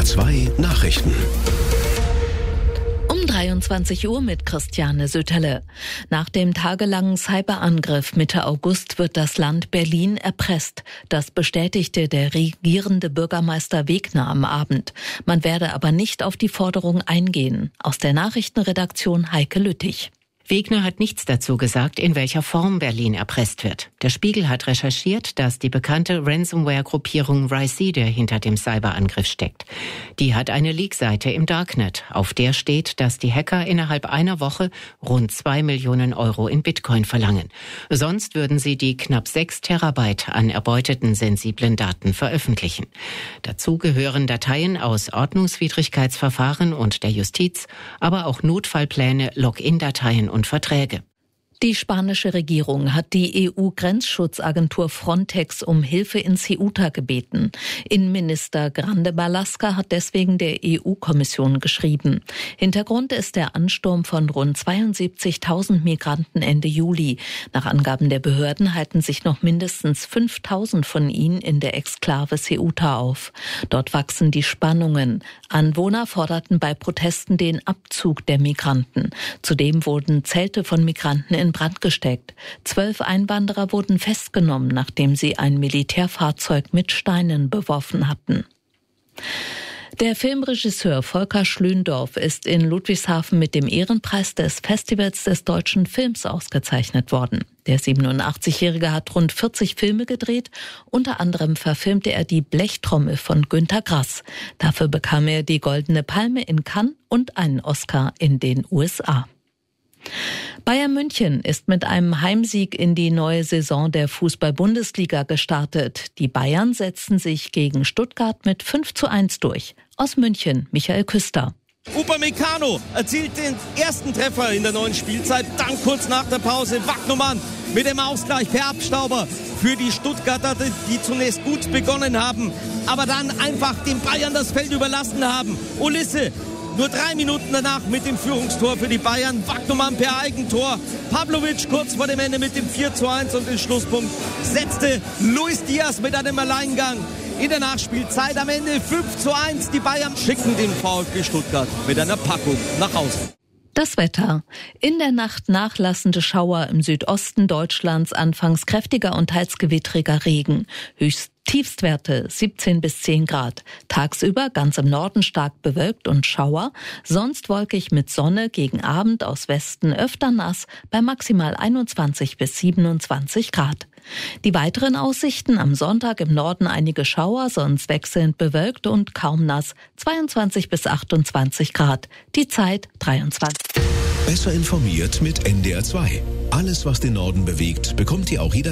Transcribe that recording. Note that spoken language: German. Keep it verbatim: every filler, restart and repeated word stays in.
zwei Nachrichten. Um dreiundzwanzig Uhr mit Christiane Söterle. Nach dem tagelangen Cyberangriff Mitte August wird das Land Berlin erpresst. Das bestätigte der regierende Bürgermeister Wegner am Abend. Man werde aber nicht auf die Forderung eingehen. Aus der Nachrichtenredaktion Heike Lüttich. Wegner hat nichts dazu gesagt, in welcher Form Berlin erpresst wird. Der Spiegel hat recherchiert, dass die bekannte Ransomware-Gruppierung Ricida hinter dem Cyberangriff steckt. Die hat eine Leak-Seite im Darknet, auf der steht, dass die Hacker innerhalb einer Woche rund zwei Millionen Euro in Bitcoin verlangen. Sonst würden sie die knapp sechs Terabyte an erbeuteten sensiblen Daten veröffentlichen. Dazu gehören Dateien aus Ordnungswidrigkeitsverfahren und der Justiz, aber auch Notfallpläne, Login-Dateien und Verträge. Die spanische Regierung hat die E U-Grenzschutzagentur Frontex um Hilfe in Ceuta gebeten. Innenminister Grande Marlaska hat deswegen der E U-Kommission geschrieben. Hintergrund ist der Ansturm von rund zweiundsiebzigtausend Migranten Ende Juli. Nach Angaben der Behörden halten sich noch mindestens fünftausend von ihnen in der Exklave Ceuta auf. Dort wachsen die Spannungen. Anwohner forderten bei Protesten den Abzug der Migranten. Zudem wurden Zelte von Migranten in in Brand gesteckt. Zwölf Einwanderer wurden festgenommen, nachdem sie ein Militärfahrzeug mit Steinen beworfen hatten. Der Filmregisseur Volker Schlöndorff ist in Ludwigshafen mit dem Ehrenpreis des Festivals des deutschen Films ausgezeichnet worden. Der siebenundachtzigjährige hat rund vierzig Filme gedreht. Unter anderem verfilmte er die Blechtrommel von Günter Grass. Dafür bekam er die Goldene Palme in Cannes und einen Oscar in den U S A. Bayern München ist mit einem Heimsieg in die neue Saison der Fußball-Bundesliga gestartet. Die Bayern setzten sich gegen Stuttgart mit fünf zu eins durch. Aus München, Michael Küster. Upamecano erzielt den ersten Treffer in der neuen Spielzeit. Dann kurz nach der Pause Wagnumann mit dem Ausgleich per Abstauber für die Stuttgarter, die zunächst gut begonnen haben, aber dann einfach den Bayern das Feld überlassen haben. Ulisse nur drei Minuten danach mit dem Führungstor für die Bayern. Wagnumann per Eigentor. Pavlovic kurz vor dem Ende mit dem vier zu eins und den Schlusspunkt setzte Luis Diaz mit einem Alleingang in der Nachspielzeit. Am Ende fünf zu eins. Die Bayern schicken den VfB Stuttgart mit einer Packung nach Hause. Das Wetter. In der Nacht nachlassende Schauer im Südosten Deutschlands, anfangs kräftiger und teils gewittriger Regen. Höchst Tiefstwerte siebzehn bis zehn Grad. Tagsüber ganz im Norden stark bewölkt und Schauer, sonst wolkig mit Sonne, gegen Abend aus Westen öfter nass, bei maximal einundzwanzig bis siebenundzwanzig Grad. Die weiteren Aussichten: am Sonntag im Norden einige Schauer, sonst wechselnd bewölkt und kaum nass, zweiundzwanzig bis achtundzwanzig Grad. Die Zeit dreiundzwanzig. Besser informiert mit N D R zwei. Alles, was den Norden bewegt, bekommt ihr auch jederzeit